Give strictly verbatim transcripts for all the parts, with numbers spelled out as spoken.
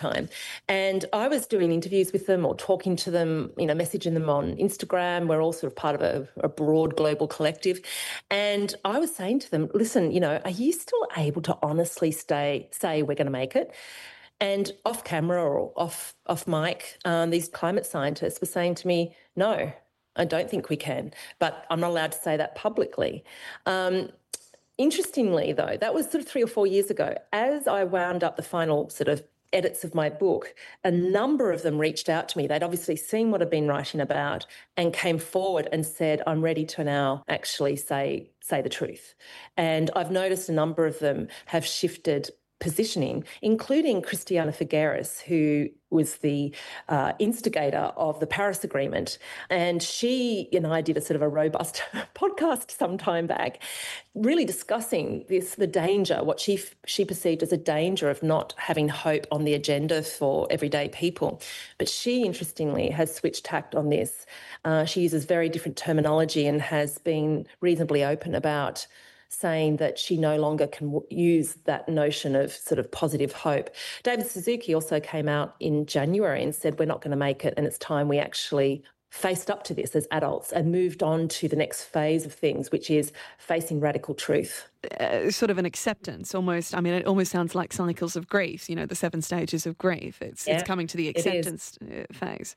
time. And I was doing interviews with them or talking to them, you know, messaging them on Instagram. We're all sort of part of a, a broad global collective. And I was saying to them, listen, you know, are you still able to honestly stay, say we're going to make it? And off camera or off, off mic, um, these climate scientists were saying to me, no, I don't think we can. But I'm not allowed to say that publicly. Um, Interestingly, though, that was sort of three or four years ago. As I wound up the final sort of edits of my book, a number of them reached out to me. They'd obviously seen what I'd been writing about and came forward and said, I'm ready to now actually say, say the truth. And I've noticed a number of them have shifted positioning, including Christiana Figueres, who was the uh, instigator of the Paris Agreement. And she and I did a sort of a robust podcast some time back, really discussing this, the danger, what she she perceived as a danger of not having hope on the agenda for everyday people. But she, interestingly, has switched tact on this. Uh, she uses very different terminology and has been reasonably open about saying that she no longer can w- use that notion of sort of positive hope. David Suzuki also came out in January and said, we're not going to make it and it's time we actually faced up to this as adults and moved on to the next phase of things, which is facing radical truth. Uh, sort of an acceptance almost. I mean, it almost sounds like cycles of grief, you know, the seven stages of grief. It's, yeah, it's coming to the acceptance phase.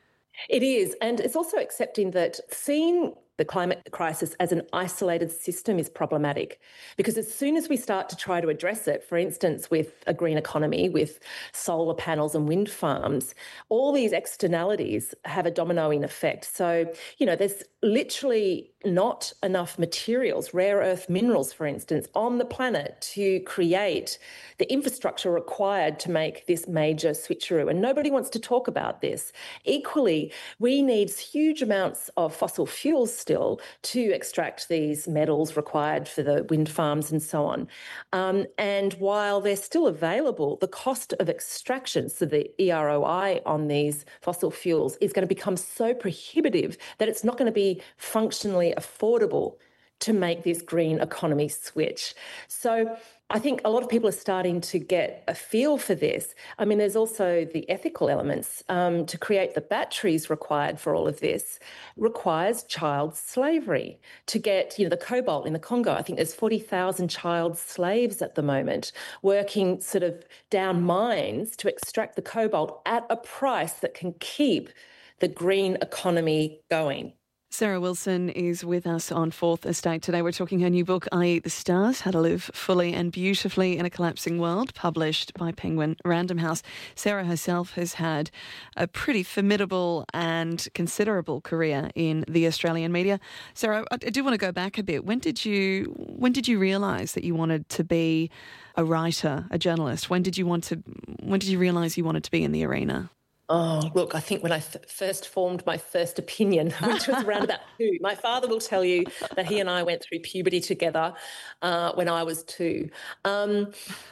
It is. And it's also accepting that seeing the climate crisis as an isolated system is problematic, because as soon as we start to try to address it, for instance, with a green economy, with solar panels and wind farms, all these externalities have a dominoing effect. So, you know, there's literally not enough materials, rare earth minerals, for instance, on the planet to create the infrastructure required to make this major switcheroo. And nobody wants to talk about this. Equally, we need huge amounts of fossil fuels still to extract these metals required for the wind farms and so on. Um, and while they're still available, the cost of extraction, so the E R O I on these fossil fuels, is going to become so prohibitive that it's not going to be functionally affordable to make this green economy switch. So I think a lot of people are starting to get a feel for this. I mean, there's also the ethical elements. Um, to create the batteries required for all of this requires child slavery. To get, you know, the cobalt in the Congo, I think there's forty thousand child slaves at the moment working sort of down mines to extract the cobalt at a price that can keep the green economy going. Sarah Wilson is with us on Fourth Estate today. We're talking her new book, I Eat the Stars, How to Live Fully and Beautifully in a Collapsing World, published by Penguin Random House. Sarah herself has had a pretty formidable and considerable career in the Australian media. Sarah, I do want to go back a bit. When did you when did you realise that you wanted to be a writer, a journalist? When did you want to when did you realise you wanted to be in the arena? Oh, look, I think when I th- first formed my first opinion, which was around about two, my father will tell you that he and I went through puberty together uh, when I was two. Um,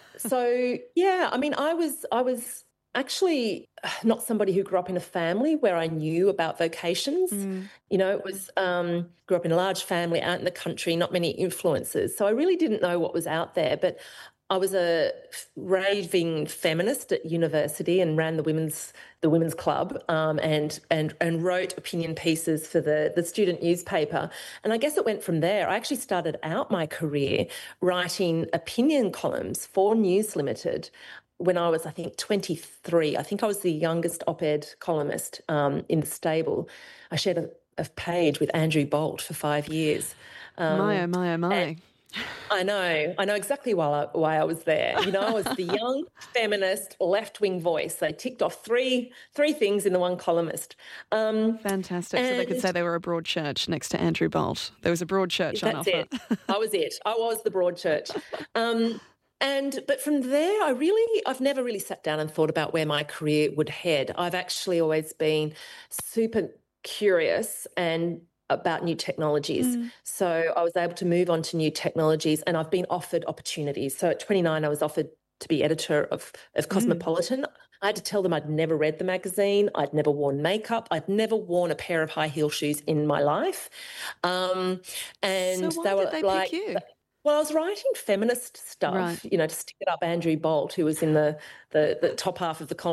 so, yeah, I mean, I was, I was actually not somebody who grew up in a family where I knew about vocations. Mm. You know, it was, um, grew up in a large family out in the country, not many influences. So I really didn't know what was out there, but I was a raving feminist at university and ran the women's the women's club um, and and and wrote opinion pieces for the the student newspaper. And I guess it went from there. I actually started out my career writing opinion columns for News Limited when I was, I think, twenty-three. I think I was the youngest op-ed columnist um, in the stable. I shared a, a page with Andrew Bolt for five years. Um, my, oh, my, oh, my. And, I know. I know exactly why I, why I was there. You know, I was the young feminist left-wing voice. They ticked off three three things in the one columnist. Um, Fantastic. So they could say they were a broad church next to Andrew Bolt. There was a broad church on offer. That's it. I was it. I was the broad church. Um, and but from there, I really, I've never really sat down and thought about where my career would head. I've actually always been super curious and about new technologies. Mm. So I was able to move on to new technologies and I've been offered opportunities. So at twenty-nine, I was offered to be editor of, of Cosmopolitan. Mm. I had to tell them I'd never read the magazine. I'd never worn makeup. I'd never worn a pair of high heel shoes in my life. Um, and so why they were did they like, pick you? Well, I was writing feminist stuff, Right. you know, to stick it up Andrew Bolt, who was in the the, the top half of the